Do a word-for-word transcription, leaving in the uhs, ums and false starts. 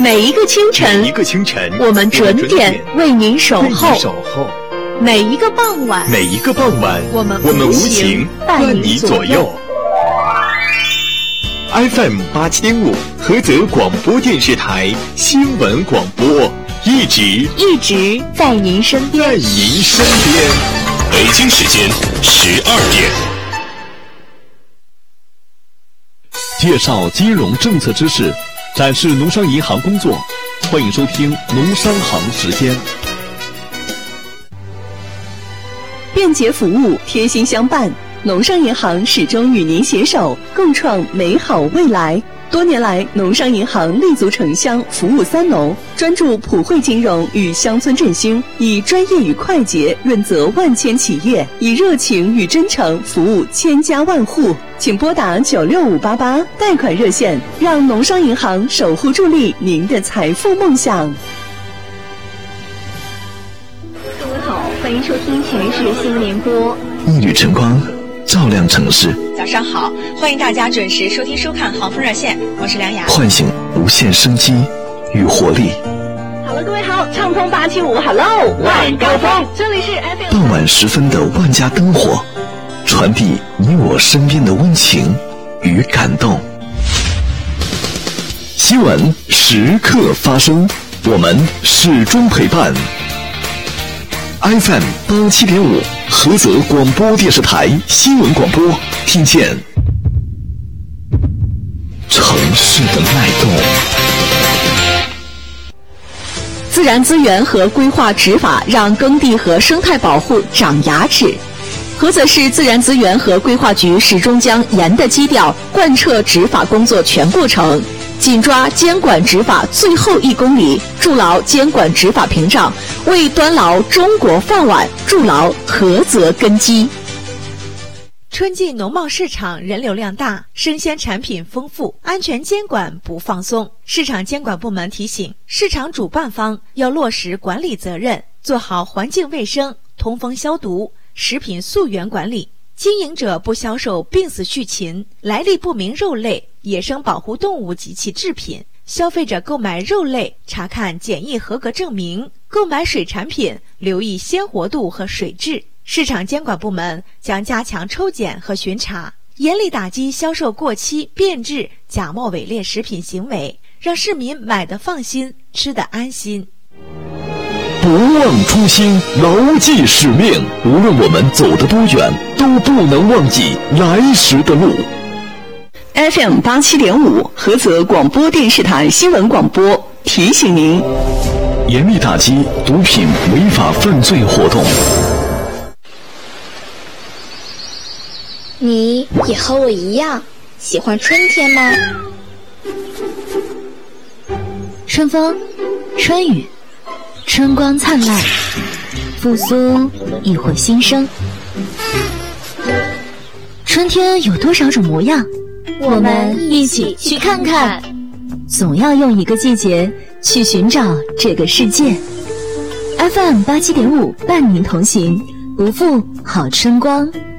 每一个清晨， 每一个清晨， 我们准点为您守候； 守候每一个傍晚， 每一个傍晚， 我们我们无情伴你左右。F M 八七点五，菏泽广播电视台新闻广播，一直一直在您身边， 在您身边。 北京时间十二点。 介绍金融政策知识，展示农商银行工作，欢迎收听农商行时间。 便捷服务，贴心相伴，农商银行始终与您携手，共创美好未来。多年来，农商银行立足城乡，服务三农，专注普惠金融与乡村振兴，以专业与快捷润泽万千企业，以热情与真诚服务千家万户。请拨打九六五八八贷款热线，让农商银行守护助力您的财富梦想。 各位好，欢迎收听前世新闻联播。 一缕晨光照亮城市。 早上好，欢迎大家准时收听收看航风热线，我是梁雅， 唤醒无限生机与活力。 好了，各位好，畅通八七五 ，Hello， 晚高峰，这里是 F M。 傍晚时分的万家灯火，传递你我身边的温情与感动。新闻时刻发生，我们始终陪伴。F M 八七点五，菏泽广播电视台新闻广播，听见城市的脉动。 自然资源和规划执法让耕地和生态保护长牙齿。菏泽市自然资源和规划局始终将严的基调贯彻执法工作全过程，紧抓监管执法最后一公里，筑牢监管执法屏障，为端牢中国饭碗筑牢菏泽根基。 春季农贸市场人流量大，生鲜产品丰富，安全监管不放松。市场监管部门提醒，市场主办方要落实管理责任，做好环境卫生、通风消毒、食品溯源管理。经营者不销售病死畜禽、来历不明肉类、野生保护动物及其制品。消费者购买肉类查看检疫合格证明，购买水产品留意鲜活度和水质。市场监管部门将加强抽检和巡查，严厉打击销售过期、变质、假冒伪劣食品行为，让市民买得放心，吃得安心。 不忘初心，牢记使命，无论我们走得多远，都不能忘记来时的路。 F M 八七点五，菏泽广播电视台新闻广播提醒您： 严厉打击毒品违法犯罪活动。 你也和我一样喜欢春天吗？ 春风，春雨，春光灿烂，复苏亦或新生。春天有多少种模样？我们一起去看看。总要用一个季节去寻找这个世界。F M 八七点五伴您同行，不负好春光。